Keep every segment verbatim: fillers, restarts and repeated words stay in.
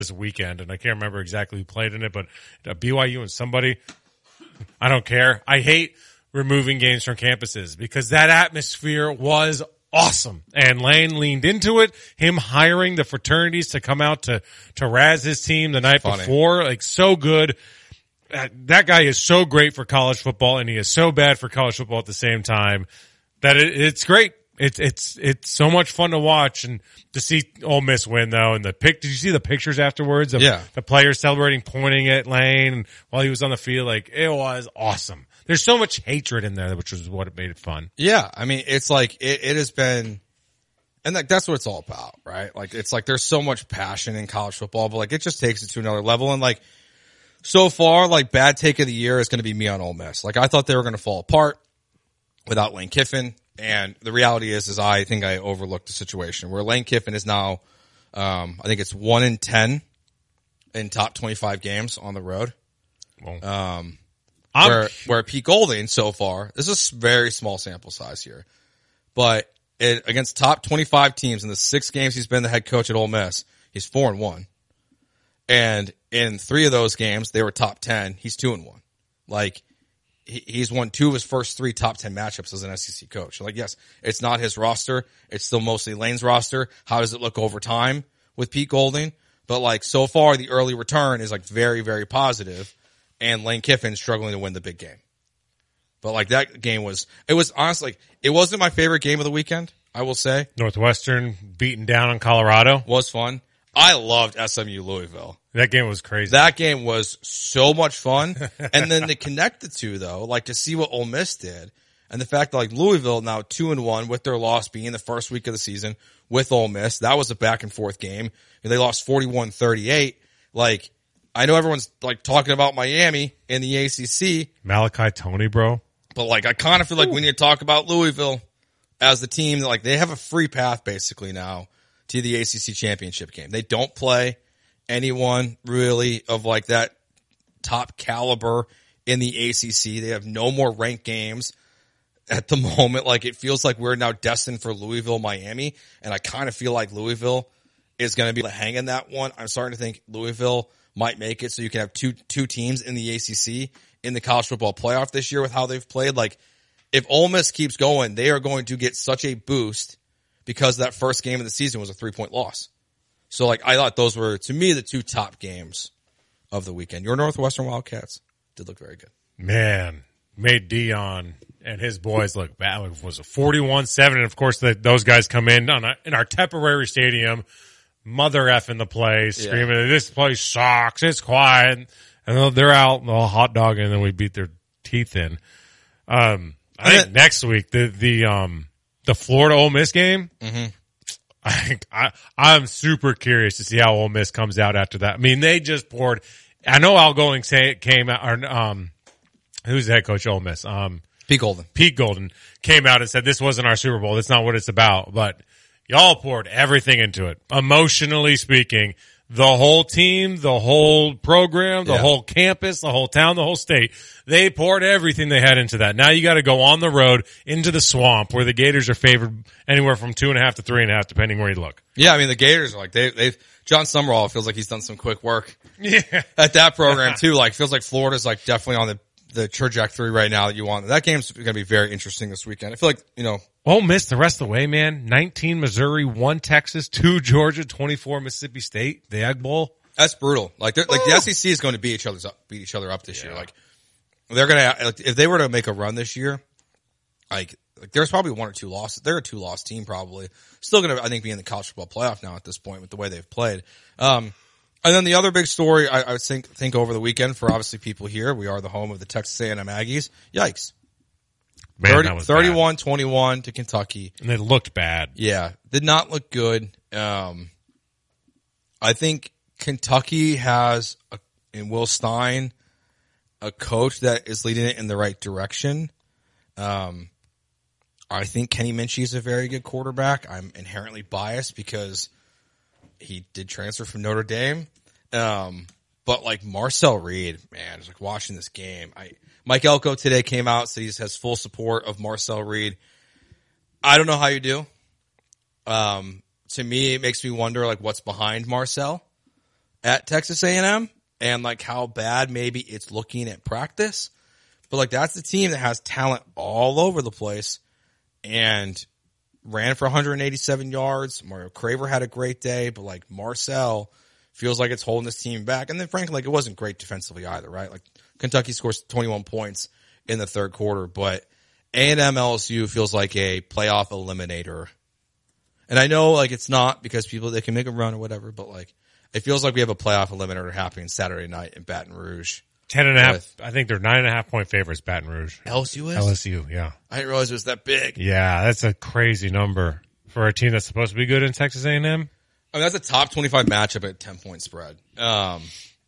this weekend, and I can't remember exactly who played in it, but uh, B Y U and somebody, I don't care. I hate removing games from campuses because that atmosphere was awesome. And Lane leaned into it. Him hiring the fraternities to come out to, to razz his team the night Funny. before, like so good. Uh, that guy is so great for college football, and he is so bad for college football at the same time that it, it's great. It's it's it's so much fun to watch and to see Ole Miss win though. And the pic, did you see the pictures afterwards of Yeah. the players celebrating, pointing at Lane while he was on the field? Like it was awesome. There's so much hatred in there, which was what made it fun. Yeah, I mean, it's like it, it has been, and like that's what it's all about, right? Like it's like there's so much passion in college football, but like it just takes it to another level. And like so far, like bad take of the year is going to be me on Ole Miss. Like I thought they were going to fall apart without Lane Kiffin. And the reality is, is I think I overlooked the situation where Lane Kiffin is now, um, I think it's one in ten in top twenty-five games on the road. Well, Um, I'm- where, where Pete Golding so far, this is a very small sample size here, but it, against top twenty-five teams in the six games he's been the head coach at Ole Miss, he's four and one. And in three of those games, they were top ten. He's two and one. Like, he's won two of his first three top ten matchups as an S E C coach. Like, yes, it's not his roster. It's still mostly Lane's roster. How does it look over time with Pete Golding? But like, so far, the early return is like very, very positive, and Lane Kiffin's struggling to win the big game. But like, that game was, it was honestly, it wasn't my favorite game of the weekend, I will say. Northwestern beating down on Colorado. Was fun. I loved S M U Louisville. That game was crazy. That game was so much fun. And then to connect the two, though, like to see what Ole Miss did, and the fact that like Louisville now two and one with their loss being the first week of the season with Ole Miss, that was a back and forth game. And they lost forty-one thirty-eight. Like, I know everyone's like talking about Miami in the A C C, Malachi Tony, bro. but like I kind of feel like we need to talk about Louisville as the team that like they have a free path basically now to the A C C championship game. They don't play anyone really of like that top caliber in the A C C. They have no more ranked games at the moment. Like it feels like we're now destined for Louisville, Miami. And I kind of feel like Louisville is going to be able to hang in that one. I'm starting to think Louisville might make it so you can have two, two teams in the A C C in the college football playoff this year with how they've played. Like if Ole Miss keeps going, they are going to get such a boost because that first game of the season was a three point loss. So, like, I thought those were, to me, the two top games of the weekend. Your Northwestern Wildcats did look very good. Man, made Dion and his boys look bad. It was a forty-one seven. And, of course, the, those guys come in on a, in our temporary stadium, mother effing the place, Yeah. screaming, this place sucks, it's quiet. And they're out and all hot dog, and then we beat their teeth in. Um, I And think then- next week, the, the, um, the Florida Ole Miss game, Mm-hmm. I think I, I'm super curious to see how Ole Miss comes out after that. I mean, they just poured. I know outgoing say it came out. Or, um, who's the head coach of Ole Miss? Um, Pete Golden. Pete Golden came out and said this wasn't our Super Bowl. That's not what it's about. But y'all poured everything into it, emotionally speaking. The whole team, the whole program, the Yeah. whole campus, the whole town, the whole state. They poured everything they had into that. Now you got to go on the road into the swamp where the Gators are favored anywhere from two and a half to three and a half, depending where you look. Yeah, I mean, the Gators are like, they, they've, John Summerall feels like he's done some quick work Yeah. at that program too. Like, feels like Florida's like definitely on the, the trajectory right now that you want. That game's going to be very interesting this weekend. I feel like, you know, Ole Miss the rest of the way, man. nineteen Missouri, one Texas, two Georgia, twenty-four Mississippi State, the Egg Bowl. that's brutal. Like, they're, like the S E C is going to beat each other's up, beat each other up this year. Like, they're going to, like, if they were to make a run this year, like, like there's probably one or two losses. They're a two loss team probably. Still going to, I think, be in the college football playoff now at this point with the way they've played. Um, and then the other big story I, I would think, think over the weekend for obviously people here, we are the home of the Texas A and M Aggies. Yikes. Man, thirty, that was thirty-one twenty-one to Kentucky. bad. And it looked bad. Yeah, did not look good. Um, I think Kentucky has, a, in Will Stein, a coach that is leading it in the right direction. Um, I think Kenny Minchie is a very good quarterback. I'm inherently biased because he did transfer from Notre Dame. Um, but like Marcel Reed, man, it's like watching this game. I, Mike Elko today came out, said he has full support of Marcel Reed. I don't know how you do. Um, to me, it makes me wonder like what's behind Marcel. at Texas A and M and like how bad maybe it's looking at practice. But like that's the team that has talent all over the place and ran for one hundred eighty-seven yards. Mario Craver had a great day, but like Marcel feels like it's holding this team back. And then frankly, like it wasn't great defensively either, right? Like Kentucky scores twenty-one points in the third quarter, but A and M L S U feels like a playoff eliminator. And I know like it's not because people, they can make a run or whatever, but like it feels like we have a playoff eliminator happening Saturday night in Baton Rouge. Ten and a half. With- I think they're nine and a half point favorites, Baton Rouge. L S U is? L S U, yeah. I didn't realize it was that big. Yeah, that's a crazy number for a team that's supposed to be good in Texas A and M. I mean, that's a top twenty-five matchup at a ten point spread. Um,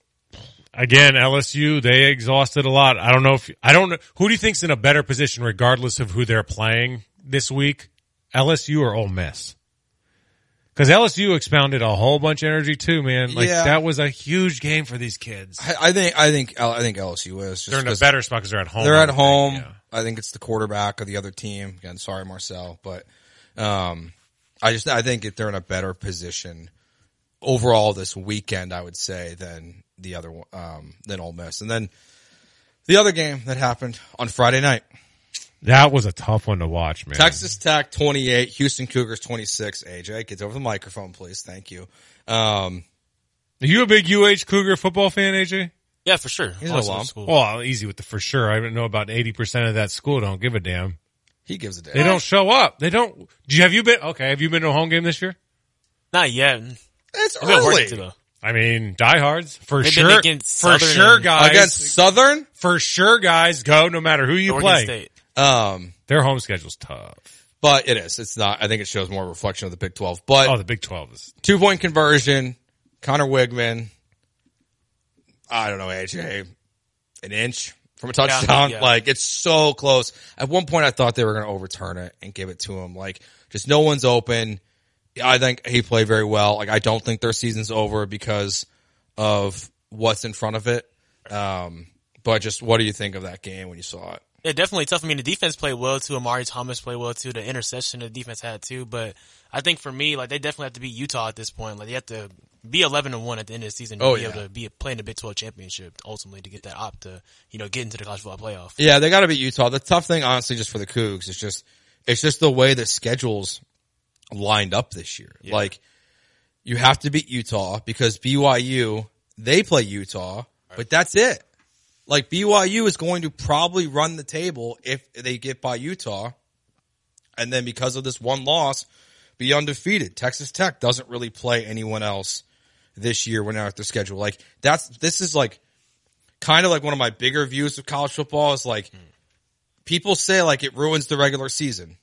Again, L S U, they exhausted a lot. I don't know if, I don't know, who do you think's in a better position regardless of who they're playing this week? L S U or Ole Miss? Because L S U expounded a whole bunch of energy too, man. Like Yeah. that was a huge game for these kids. I, I think, I think, I think L S U is. Just They're in a 'cause better spot because they're at home. They're I at would home. think, yeah. I think it's the quarterback of the other team. Again, sorry, Marcel, but, um, I just, I think that they're in a better position overall this weekend, I would say, than the other one, um, than Ole Miss. And then the other game that happened on Friday night, That was a tough one to watch, man. Texas Tech twenty-eight, Houston Cougars twenty-six. A J, get over the microphone, please. Thank you. Um, Are you a big U H Cougar football fan, A J? Yeah, for sure. He's an Awesome alum. school. Well, easy with the for sure. I don't know about eighty percent of that school don't give a damn. he gives a damn. They don't show up. They don't. Do you, have you been, okay, have you been to a home game this year? Not yet. It's I've been working early. to though. I mean, diehards for They've been sure. against For Southern sure, and- guys. Against Southern, for sure, guys, go no matter who you Oregon play. State. um, Their home schedule's tough. but it is. It's not. I think it shows more reflection of the Big twelve. But Oh, the Big twelve is. two point conversion, Connor Wigman. I don't know, A J, an inch from a touchdown. yeah. Like it's so close. At one point, I thought they were going to overturn it and give it to him. Like just no one's open. I think he played very well. Like I don't think their season's over because of what's in front of it. Um, but just what do you think of that game when you saw it? Yeah, definitely tough. I mean, the defense played well too. Amari Thomas played well too. The interception the defense had too. But I think for me, like they definitely have to beat Utah at this point. Like they have to be eleven and one at the end of the season to Oh, be yeah. able to be playing the Big twelve championship ultimately to get that op to you know get into the college football playoff. Yeah, they got to beat Utah. The tough thing, honestly, just for the Cougs, is just it's just the way the schedule's lined up this year. Yeah. Like you have to beat Utah because B Y U they play Utah, but that's it. Like B Y U is going to probably run the table if they get by Utah, and then because of this one loss, be undefeated. Texas Tech doesn't really play anyone else this year when they're at their schedule. Like that's this is like kind of like one of my bigger views of college football is like people say like it ruins the regular season,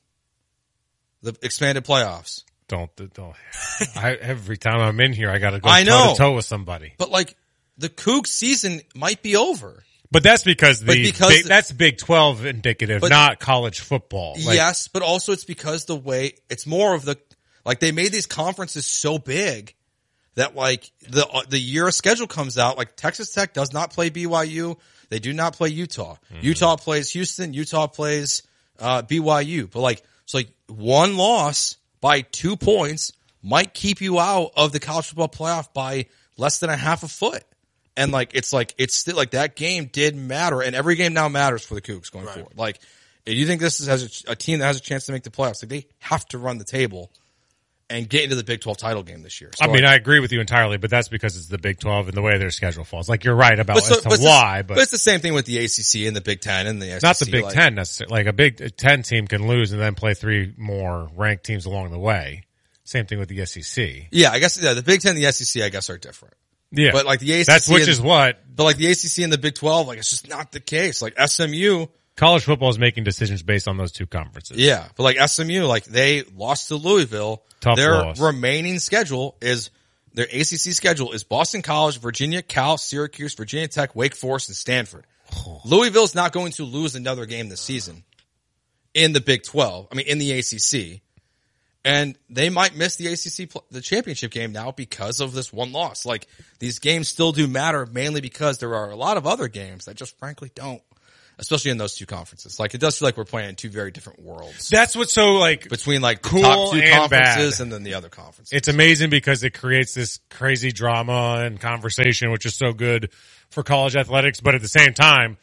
the expanded playoffs. Don't, don't. I, every time I'm in here, I got to go I know. toe to toe with somebody. But like the Cougs season might be over. But that's because the But because big, the- that's Big twelve indicative, But- not college football. Like, Yes, but also it's because the way it's more of the like they made these conferences so big that like the the year schedule comes out like Texas Tech does not play B Y U, they do not play Utah. Mm-hmm. Utah plays Houston, Utah plays uh B Y U. But like it's like one loss by two points might keep you out of the college football playoff by less than a half a foot. And like it's like it's still like that game did matter, and every game now matters for the Cougs going Right. forward. Like, if you think this is, has a, a team that has a chance to make the playoffs, like they have to run the table and get into the Big twelve title game this year. So I mean, like, I agree with you entirely, but that's because it's the Big twelve and the way their schedule falls. Like you're right about but so- as to but it's why, the, but, but it's the same thing with the A C C and the Big Ten and the S E C. not the Big like, Ten necessarily. Like a Big Ten team can lose and then play three more ranked teams along the way. Same thing with the S E C. Yeah, I guess yeah, the Big Ten and the S E C, I guess, are different. Yeah, But like the A C C, that's which and- is what But like the A C C and the Big twelve, like it's just not the case. Like S M U. college football is making decisions based on those two conferences. Yeah, but like S M U, like they lost to Louisville. Tough Their loss. remaining schedule is their A C C schedule is Boston College, Virginia, Cal, Syracuse, Virginia Tech, Wake Forest, and Stanford. Louisville's not going to lose another game this season in the Big twelve. I mean, in the A C C, and they might miss the A C C pl- the championship game now because of this one loss. Like these games still do matter, mainly because there are a lot of other games that just frankly don't. especially in those two conferences. Like, it does feel like we're playing in two very different worlds. That's what's so like Between like the cool top two and conferences bad. and then the other conferences. It's amazing because it creates this crazy drama and conversation, which is so good for college athletics. But at the same time,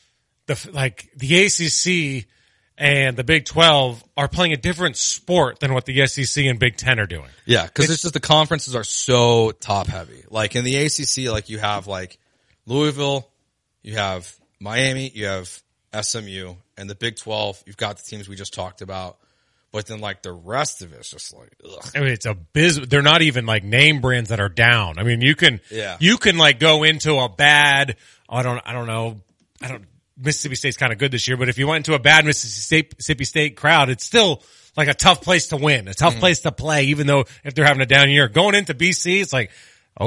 the like the A C C and the Big twelve are playing a different sport than what the S E C and Big ten are doing. Yeah, because It's- it's just the conferences are so top heavy. Like in the A C C, like you have like Louisville, you have Miami, you have S M U, and the Big twelve, you've got the teams we just talked about. But then like the rest of it's just like, ugh. I mean, it's a biz. They're not even like name brands that are down. I mean, you can, Yeah. you can like go into a bad, I don't, I don't know, I don't, Mississippi State's kind of good this year, but if you went into a bad Mississippi State, Mississippi State crowd, it's still like a tough place to win, a tough Mm-hmm. place to play, even though if they're having a down year. Going into B C, it's like,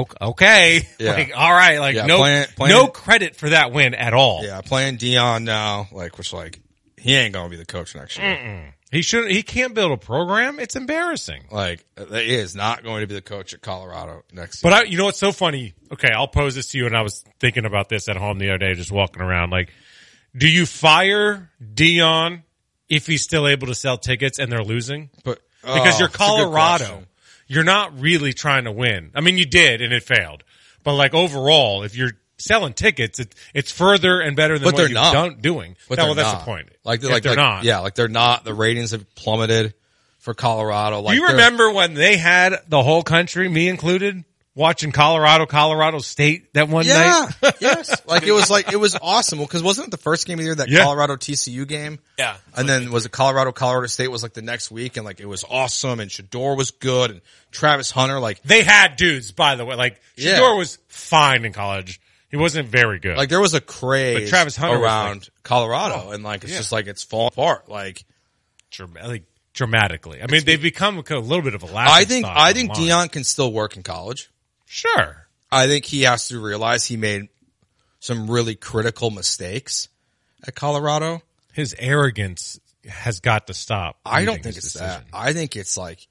okay, Yeah. like, all right, like Yeah, no, playing- playing- no credit for that win at all. Yeah, playing Dion now, like, which like, he ain't gonna be the coach next year. Mm-mm. He should, he can't build a program. It's embarrassing. Like, he is not going to be the coach at Colorado next year. But I, you know what's so funny? Okay, I'll pose this to you, and I was thinking about this at home the other day, just walking around. Like, do you fire Dion if he's still able to sell tickets and they're losing? But, Because oh, you're that's a good Colorado. question. You're not really trying to win. I mean, you did, and it failed. But like overall, if you're selling tickets, it, it's further and better than But what they're you've not. done doing. But No, they're well, that's not. the point. Like, they're, If like, they're like- not. Yeah, like they're not. The ratings have plummeted for Colorado. Like, Do you they're- remember when they had the whole country, me included, watching Colorado, Colorado State that one Yeah, night? yes. Like, it was like, it was awesome. Well, cause wasn't it the first game of the year, that Yeah. Colorado T C U game? Yeah. And then was it Colorado, Colorado State was like the next week, and like it was awesome, and Shador was good, and Travis Hunter, like, They had dudes, by the way. Like, Yeah. Shador was fine in college. He wasn't very good. like there was a craze But Travis Hunter was around like- Colorado, and like, it's yeah. just like, it's falling apart. Like, Dram- like dramatically. I mean, they've become a little bit of a laughing I think, stock I think online. Dion can still work in college. Sure. I think he has to realize he made some really critical mistakes at Colorado. His arrogance has got to stop. I don't leading think his it's decision. that. I think it's like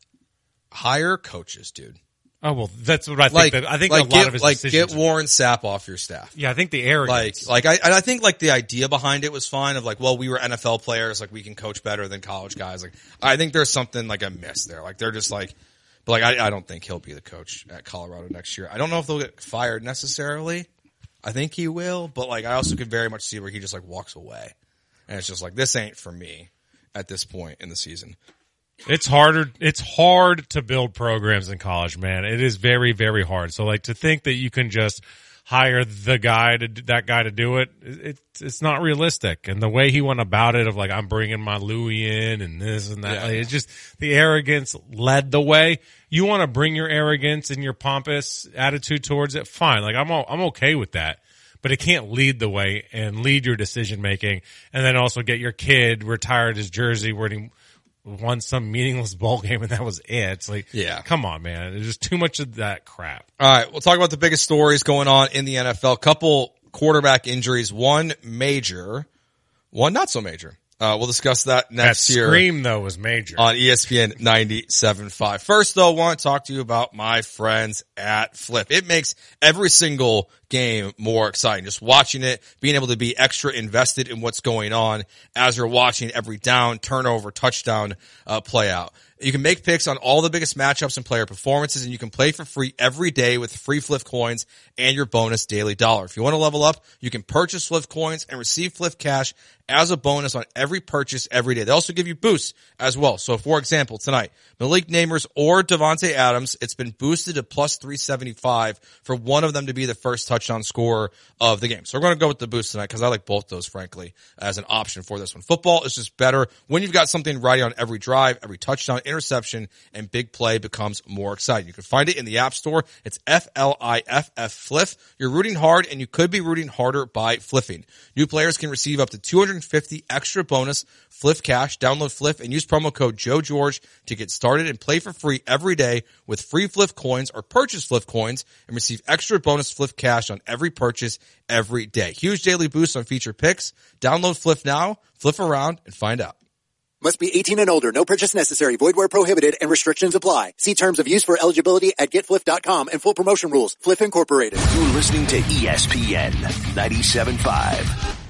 hire coaches, dude. Oh, well, that's what I think. Like, that, I think like a lot get, of his like decisions. get Warren Sapp off your staff. yeah, I think the Like, arrogance. like I, and I think like the idea behind it was fine of like, well, we were N F L players, like we can coach better than college guys. Like, I think there's something like a miss there. Like, they're just like, but like, I, I don't think he'll be the coach at Colorado next year. I don't know if they'll get fired necessarily. I think he will, but like, I also could very much see where he just like walks away, and it's just like, this ain't for me at this point in the season. It's harder. It's hard to build programs in college, man. It is very, very hard. So, like, to think that you can just hire the guy to that guy to do it, it's it's not realistic. And the way he went about it, of like, I'm bringing my Louis in and this and that, Yeah. like, it's just the arrogance led the way. You want to bring your arrogance and your pompous attitude towards it, fine. Like, I'm o- I'm okay with that. But it can't lead the way and lead your decision making, and then also get your kid retired his jersey where he won some meaningless bowl game and that was it. It's like, Yeah. come on, man. There's just too much of that crap. All right, we'll talk about the biggest stories going on in the N F L. Couple quarterback injuries, one major, one not so major. Uh, we'll discuss that That next year scream though was major. on E S P N ninety-seven point five. First though, I want to talk to you about my friends at Flip. It makes every single game more exciting. Just watching it, being able to be extra invested in what's going on as you're watching every down, turnover, touchdown, uh, play out. You can make picks on all the biggest matchups and player performances, and you can play for free every day with free Flip coins and your bonus daily dollar. If you want to level up, you can purchase Flip coins and receive Flip cash as a bonus on every purchase every day. They also give you boosts as well. So, for example, tonight, Malik Neighbors or Devontae Adams, it's been boosted to plus three seventy-five for one of them to be the first touchdown scorer of the game. So we're going to go with the boost tonight because I like both those, frankly, as an option for this one. Football is just better when you've got something riding on every drive, every touchdown, interception, and big play becomes more exciting. You can find it in the App Store. It's F L I F F, Flip. You're rooting hard, and you could be rooting harder by flipping. New players can receive up to two hundred fifty extra bonus Flip cash. Download Flip and use promo code Joe George to get started and play for free every day with free Flip coins, or purchase Flip coins and receive extra bonus Flip cash on every purchase every day. Huge daily boost on feature picks. Download Flip now, flip around, and find out. Must be eighteen and older. No purchase necessary. Void where prohibited and restrictions apply. See terms of use for eligibility at get flip dot com and full promotion rules. Flip Incorporated. You're listening to E S P N ninety-seven point five.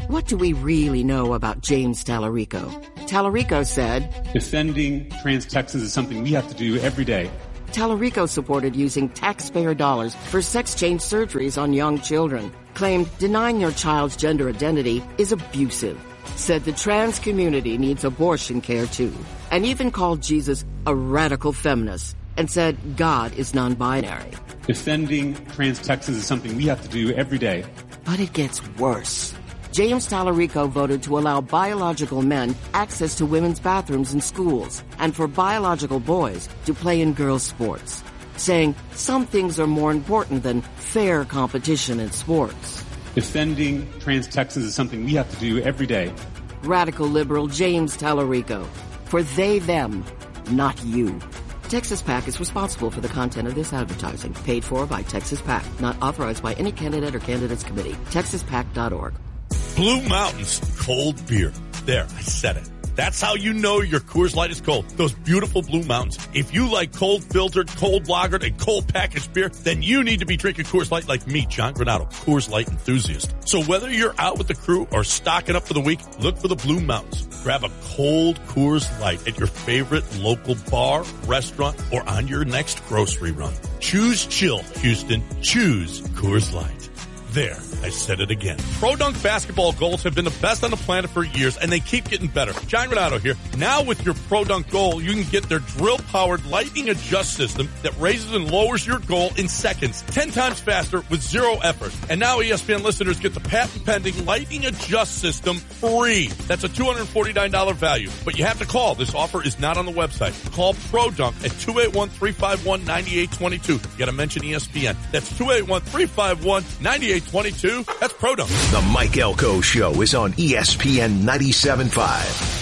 What do we really know about James Tallarico? Tallarico said, defending trans Texans is something we have to do every day. Tallarico supported using taxpayer dollars for sex change surgeries on young children, claimed denying your child's gender identity is abusive, said the trans community needs abortion care too, and even called Jesus a radical feminist, and said God is non-binary. Defending trans Texans is something we have to do every day. But it gets worse. James Tallarico voted to allow biological men access to women's bathrooms in schools and for biological boys to play in girls' sports, saying some things are more important than fair competition in sports. Defending trans Texans is something we have to do every day. Radical liberal James Tallarico. For they, them, not you. Texas PAC is responsible for the content of this advertising, paid for by Texas PAC, not authorized by any candidate or candidates committee. texas pac dot org. Blue Mountains cold beer. There, I said it. That's how you know your Coors Light is cold. Those beautiful Blue Mountains. If you like cold filtered, cold lagered, and cold packaged beer, then you need to be drinking Coors Light like me, John Granado, Coors Light enthusiast. So whether you're out with the crew or stocking up for the week, look for the Blue Mountains. Grab a cold Coors Light at your favorite local bar, restaurant, or on your next grocery run. Choose chill, Houston. Choose Coors Light. There, I said it again. Pro Dunk basketball goals have been the best on the planet for years, and they keep getting better. John Renato here. Now with your Pro Dunk goal, you can get their drill-powered lightning adjust system that raises and lowers your goal in seconds, ten times faster with zero effort. And now E S P N listeners get the patent-pending lightning adjust system free. That's a two hundred forty-nine dollars value, but you have to call. This offer is not on the website. Call Pro Dunk at two eight one, three five one, nine eight two two. You got to mention E S P N. That's two eight one, three five one, nine eight two two. That's Pro Dunk. The Mike Elko Show is on E S P N ninety-seven point five.